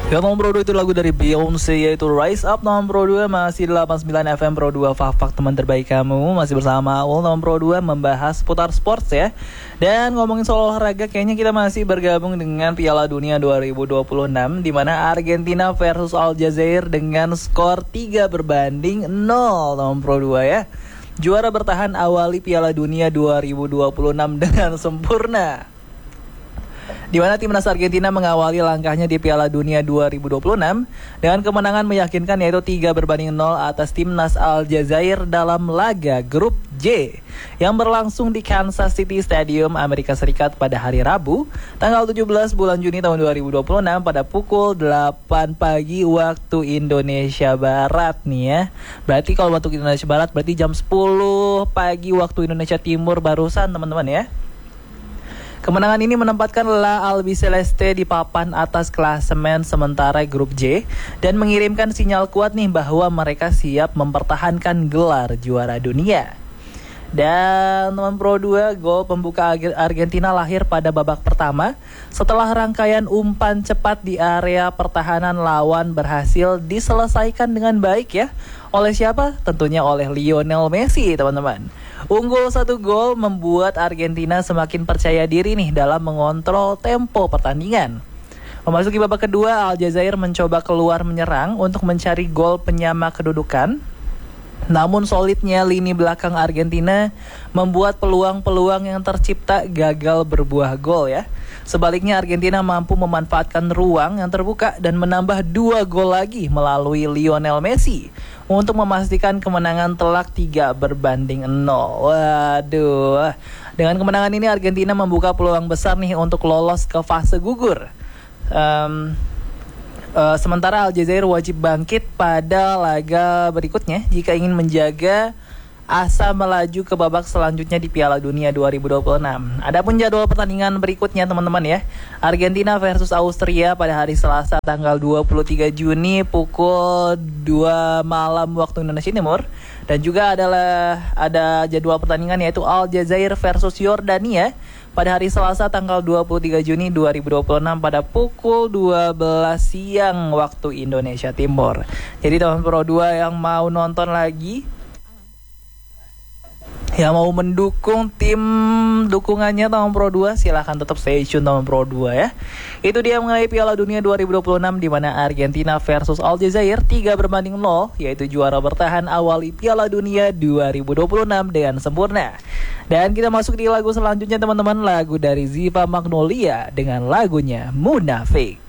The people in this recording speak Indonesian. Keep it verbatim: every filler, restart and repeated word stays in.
Ya nomor Pro dua itu lagu dari Beyonce yaitu Rise Up. Nomor Pro dua masih delapan puluh sembilan F M Pro dua Fak-Fak teman terbaik kamu. Masih bersama Awal nomor Pro dua membahas seputar sports ya. Dan ngomongin soal olahraga kayaknya kita masih bergabung dengan Piala Dunia dua ribu dua puluh enam di mana Argentina versus Aljazair dengan skor tiga berbanding nol nomor Pro dua ya. Juara bertahan awali Piala Dunia dua ribu dua puluh enam dengan sempurna, di mana timnas Argentina mengawali langkahnya di Piala Dunia dua ribu dua puluh enam dengan kemenangan meyakinkan yaitu tiga berbanding nol atas timnas Aljazair dalam laga grup J yang berlangsung di Kansas City Stadium, Amerika Serikat pada hari Rabu, tanggal tujuh belas bulan Juni tahun dua ribu dua puluh enam pada pukul delapan pagi waktu Indonesia Barat nih ya. Berarti kalau waktu Indonesia Barat berarti jam sepuluh pagi waktu Indonesia Timur barusan teman-teman ya. Kemenangan ini menempatkan La Albiceleste di papan atas klasemen sementara grup J dan mengirimkan sinyal kuat nih bahwa mereka siap mempertahankan gelar juara dunia. Dan teman Pro dua, gol pembuka Argentina lahir pada babak pertama setelah rangkaian umpan cepat di area pertahanan lawan berhasil diselesaikan dengan baik ya. Oleh siapa? Tentunya oleh Lionel Messi teman-teman. Unggul satu gol membuat Argentina semakin percaya diri nih dalam mengontrol tempo pertandingan. Memasuki babak kedua, Aljazair mencoba keluar menyerang untuk mencari gol penyama kedudukan. Namun solidnya lini belakang Argentina membuat peluang-peluang yang tercipta gagal berbuah gol ya. Sebaliknya Argentina mampu memanfaatkan ruang yang terbuka dan menambah dua gol lagi melalui Lionel Messi untuk memastikan kemenangan telak tiga berbanding nol. Waduh. Dengan kemenangan ini Argentina membuka peluang besar nih untuk lolos ke fase gugur. Um, Uh, sementara Aljazair wajib bangkit pada laga berikutnya jika ingin menjaga asa melaju ke babak selanjutnya di Piala Dunia dua ribu dua puluh enam. Adapun jadwal pertandingan berikutnya teman-teman ya. Argentina versus Austria pada hari Selasa tanggal dua puluh tiga Juni pukul dua malam waktu Indonesia Timur. Dan juga adalah ada jadwal pertandingan yaitu Aljazair versus Yordania pada hari Selasa tanggal dua puluh tiga Juni dua ribu dua puluh enam pada pukul dua belas siang waktu Indonesia Timur. Jadi teman Pro dua yang mau nonton lagi, yang mau mendukung tim dukungannya teman Pro dua, silahkan tetap stay tune teman Pro dua ya. Itu dia mengenai Piala Dunia dua ribu dua puluh enam di mana Argentina versus Aljazair tiga berbanding nol yaitu juara bertahan awali Piala Dunia dua ribu dua puluh enam dengan sempurna. Dan kita masuk di lagu selanjutnya teman-teman, lagu dari Ziva Magnolia dengan lagunya Munafik.